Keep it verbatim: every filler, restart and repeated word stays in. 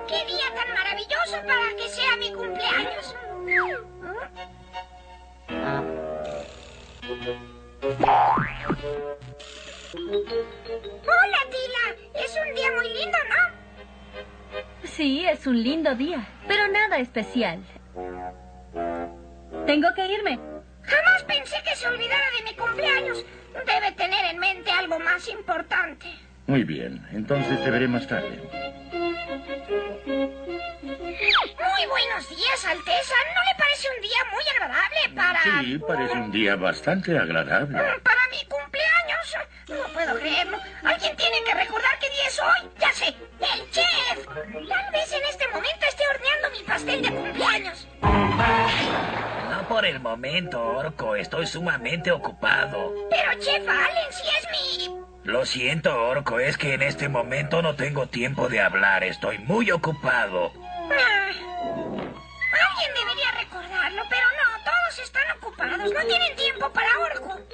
¡Qué día tan maravilloso para que sea mi cumpleaños! Hola, Tila. Es un día muy lindo, ¿no? Sí, es un lindo día, pero nada especial. Tengo que irme. Jamás pensé que se olvidara de mi cumpleaños. Debe tener en mente algo más importante. Muy bien, entonces te veré más tarde. Muy buenos días, Alteza. ¿No le parece un día muy agradable para...? Sí, parece un día bastante agradable. Para mi cumpleaños. No puedo creerlo. Alguien tiene que recordar qué día es hoy. Ya sé, el chef. Tal vez en este momento esté horneando mi pastel de cumpleaños. No por el momento, Orco. Estoy sumamente ocupado. Pero, Chef Allen, si es mi... Lo siento, Orco. Es que en este momento no tengo tiempo de hablar. Estoy muy ocupado. Ah, alguien debería recordarlo, pero no. Todos están ocupados. No tienen tiempo para Orco.